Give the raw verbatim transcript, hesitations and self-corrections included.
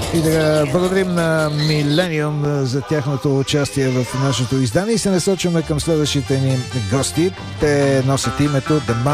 И да благодарим на Millennium за тяхното участие в нашето издание и се насочваме към следващите ни гости. Те носят името The